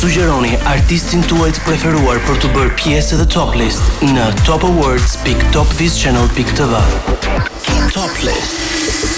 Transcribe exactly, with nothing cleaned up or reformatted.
Sugjeroni artistin tuaj të preferuar për të bërë pjesë të Top List në top awards dot top vis channel dot t v. Top List.